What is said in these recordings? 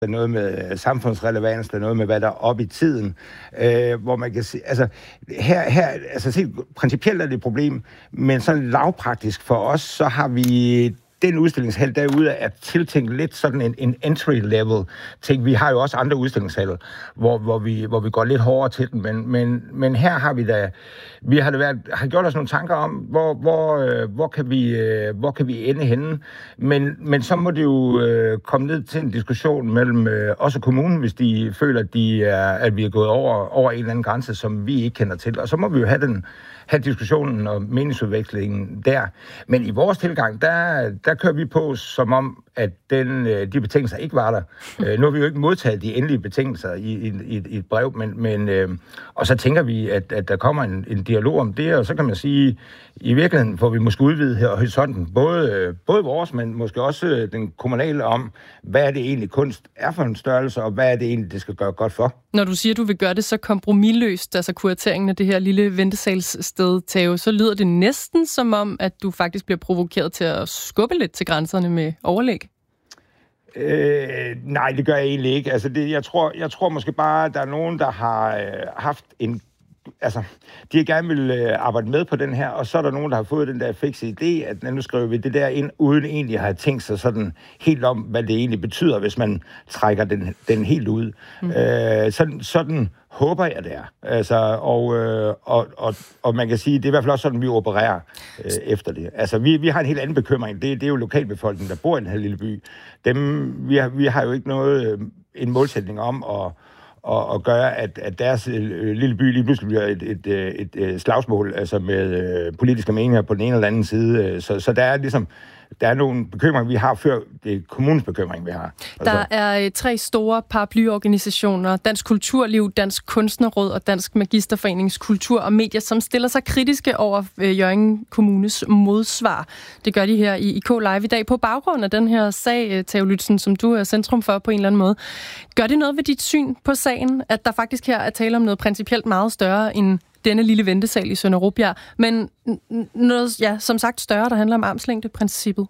der er noget med samfundsrelevans, der er noget med, hvad der er oppe i tiden, hvor man kan se, altså her altså se, principielt er det et problem, men sådan lavpraktisk for os, så har vi den udstillingshal derude er tiltænkt lidt sådan en entry-level ting. Vi har jo også andre udstillingshaller, hvor vi går lidt hårdere til den, men her har vi har gjort os nogle tanker om, hvor kan vi ende henne, men så må det jo komme ned til en diskussion mellem os og kommunen, hvis de føler, at vi er gået over en eller anden grænse, som vi ikke kender til, og så må vi jo have diskussionen og meningsudvekslingen der. Men i vores tilgang, der kører vi på som om, at de betingelser ikke var der. Nu har vi jo ikke modtaget de endelige betingelser i et brev, men og så tænker vi, at der kommer en dialog om det, og så kan man sige, i virkeligheden får vi måske udvidet her horisonten, både vores, men måske også den kommunale om, hvad er det egentlig kunst er for en størrelse, og hvad er det egentlig, det skal gøre godt for. Når du siger, du vil gøre det så kompromisløst, altså kurateringen af det her lille ventesalssted, Theo, så lyder det næsten som om, at du faktisk bliver provokeret til at skubbe lidt til grænserne med overlæg. Nej, det gør jeg egentlig ikke. Altså jeg tror måske bare, at der er nogen, der har haft de har gerne vil arbejde med på den her, og så er der nogen, der har fået den der fikse idé, at nu skriver vi det der ind, uden egentlig at have tænkt sig sådan helt om, hvad det egentlig betyder, hvis man trækker den helt ud. Sådan håber jeg, det er. Altså, og man kan sige, det er i hvert fald også sådan, vi opererer efter det. Altså, vi har en helt anden bekymring. Det er jo lokalbefolkningen, der bor i den her lille by. Vi har jo ikke en målsætning om at gøre, at deres lille by lige pludselig bliver et slagsmål, altså med politiske meninger på den ene eller anden side. Så der er ligesom, der er nogle bekymringer, vi har, før det er kommunens bekymring, vi har. Der er 3 store paraplyorganisationer, Dansk Kulturliv, Dansk Kunstnerråd og Dansk Magisterforenings Kultur og Medier, som stiller sig kritiske over Hjørring Kommunes modsvar. Det gør de her i K-Live i dag på baggrund af den her sag, Theo Lützen, som du er centrum for på en eller anden måde. Gør det noget ved dit syn på sagen, at der faktisk her er tale om noget principielt meget større end denne lille ventesal i Sønder Rubjerg, men noget, som sagt større, der handler om armslængdeprincippet?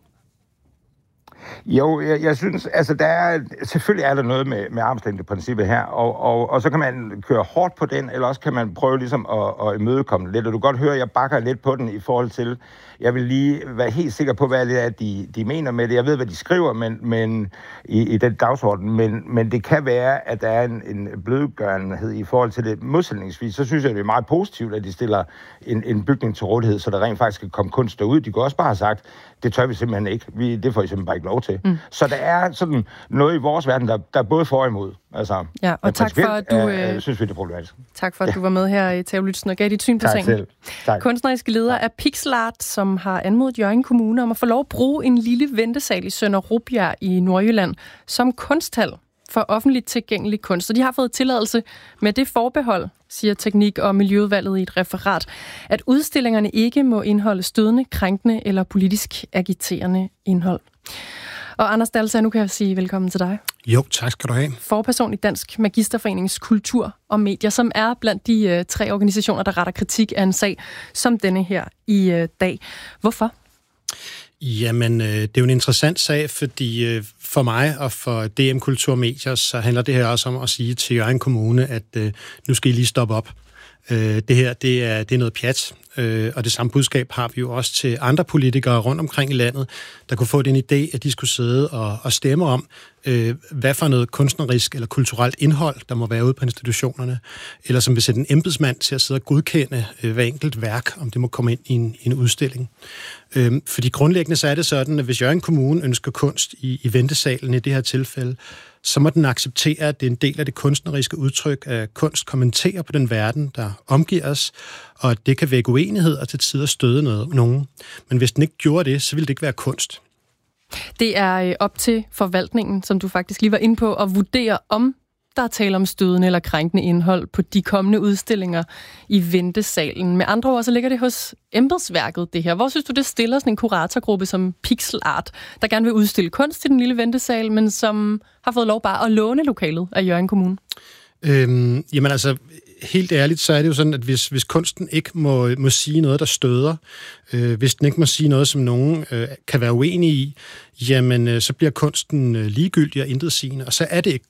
Jo, jeg synes, altså selvfølgelig er der noget med armslængdeprincippet her, og så kan man køre hårdt på den, eller også kan man prøve ligesom at imødekomme lidt, og du kan godt høre, at jeg bakker lidt på den i forhold til, jeg vil lige være helt sikker på, hvad det er, de mener med det. Jeg ved, hvad de skriver, men i den dagsorden, men det kan være, at der er en blødgørenhed i forhold til det modsætningsvis. Så synes jeg, det er meget positivt, at de stiller en bygning til rådighed, så der rent faktisk kan komme kunst derud. De kunne også bare have sagt, det tør vi simpelthen ikke. Det får I simpelthen bare ikke lov til. Så der er sådan noget i vores verden, der både for og imod. Altså, ja, og tak for, at du... synes vi, det er problematisk. Tak for, at du var med her i Theo Lützen og gav dit syn på sagen. Selv. Tak. Kunstneriske leder af Pixel Art, som har anmodet Hjørring Kommune om at få lov at bruge en lille ventesal i Sønder Rubjerg i Nordjylland som kunsthal for offentligt tilgængelig kunst. Og de har fået tilladelse med det forbehold, siger Teknik- og Miljøudvalget i et referat, at udstillingerne ikke må indeholde stødende, krænkende eller politisk agiterende indhold. Og Anders Dahlsa, nu kan jeg sige velkommen til dig. Jo, tak skal du have. Forperson i Dansk Magisterforenings Kultur og Medier, som er blandt de 3 organisationer, der retter kritik af en sag som denne her i dag. Hvorfor? Jamen, det er jo en interessant sag, fordi for mig og for DM Kultur og Medier, så handler det her også om at sige til Hjørring Kommune, at nu skal I lige stoppe op. Det her, det er noget pjat, og det samme budskab har vi jo også til andre politikere rundt omkring i landet, der kunne få den idé, at de skulle sidde og stemme om, hvad for noget kunstnerisk eller kulturelt indhold, der må være ude på institutionerne, eller som vil sætte en embedsmand til at sidde og godkende hver enkelt værk, om det må komme ind i en udstilling. Fordi grundlæggende så er det sådan, at hvis Hjørring Kommune ønsker kunst i ventesalen i det her tilfælde, så må den acceptere, at det er en del af det kunstneriske udtryk, at kunst kommenterer på den verden, der omgiver os, og at det kan vække uenighed og til tider støde nogen. Men hvis den ikke gjorde det, så ville det ikke være kunst. Det er op til forvaltningen, som du faktisk lige var inde på, at vurdere, om der er tale om stødende eller krænkende indhold på de kommende udstillinger i ventesalen. Med andre ord, så ligger det hos embedsværket, det her. Hvor synes du, det stiller sådan en kuratorgruppe som Pixel Art, der gerne vil udstille kunst i den lille ventesal, men som har fået lov bare at låne lokalet af Hjørring Kommune? Jamen altså, helt ærligt, så er det jo sådan, at hvis kunsten ikke må sige noget, der støder, hvis den ikke må sige noget, som nogen kan være uenige i, jamen så bliver kunsten ligegyldig og intetsigende, og så er det ikke